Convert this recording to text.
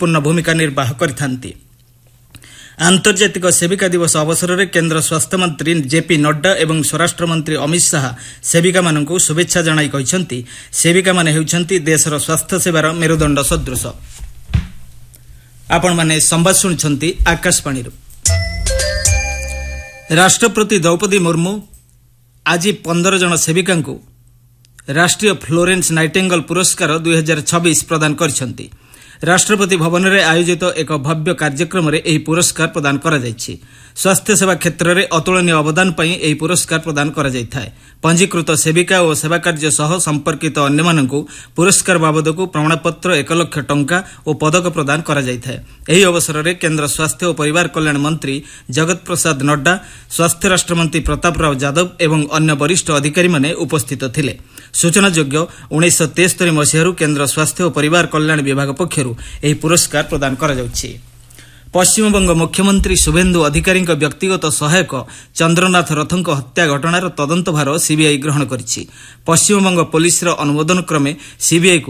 महत्वपूर्ण भूमिका निर्वाह करिथांती। आंतर्जातिक सेविका दिवस अवसर में केन्द्र स्वास्थ्य मंत्री जेपी नड्डा एवं स्वराष्ट्र मंत्री अमित शाह सेविका मानक शुभेच्छा जणाई कहिसेंती सेविका माने हेउछंती देशर स्वास्थ्य सेवार मेरुदंड सदृश। आपण माने संवाद सुनिछंती आकाशवाणी। राष्ट्रपति द्रौपदी मुर्मू आज 15 जन सेविका राष्ट्रीय फ्लोरेंस नाइटिंगेल पुरस्कार 2026 प्रदान करिसेंती। राष्ट्रपति भवन में आयोजित एक भव्य कार्यक्रम में यह पुरस्कार प्रदान करा जायछि। स्वास्थ्य सेवा क्षेत्र में अतुलनीय अवदान पर यह पुरस्कार प्रदान करा जायथाय। पंजीकृत सेविका और सेवा कार्य सह संपर्कित अन्य मानकु पुरस्कार बाबदकु प्रमाणपत्र 1 लाख टंका और पदक प्रदान करा जायथाय। एही अवसर में केन्द्र स्वास्थ्य और परिवार कल्याण मंत्री जगत प्रसाद नड्डा, स्वास्थ्य राष्ट्रमंत्री प्रताप राव यादव एवं अन्य वरिष्ठ अधिकारी माने उपस्थित थिले। सूचनायोग्य 1973 मसीह केन्द्र स्वास्थ्य और परिवार कल्याण विभाग पक्षरु एही पुरस्कार प्रदान करा जाउछि। पश्चिमबंग मुख्यमंत्री शुभेन्दु अधिकारी व्यक्तिगत सहायक चंद्रनाथ रथक हत्या घटनार तदंत भार सीबीआई ग्रहण करिछि। पश्चिमबंग पुलिस अनुमोदन क्रमे सीबीआई